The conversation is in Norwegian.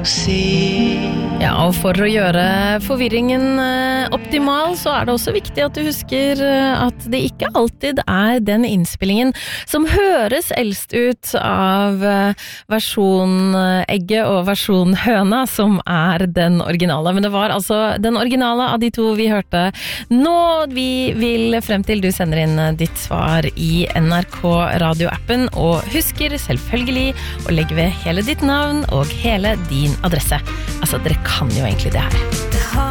Ja, og for å gjøre forvirringen optimal, så det også viktig at du husker at det ikke alltid den innspillingen som høres eldst ut av versjon egget og versjon høna som den originale. Men det var altså den originale av de to vi hørte nå. Vi vil frem til du sender inn ditt svar i NRK radioappen, og husker selvfølgelig å legge ved hele ditt navn og hele din adresse. Altså, dere kan jo egentlig det her.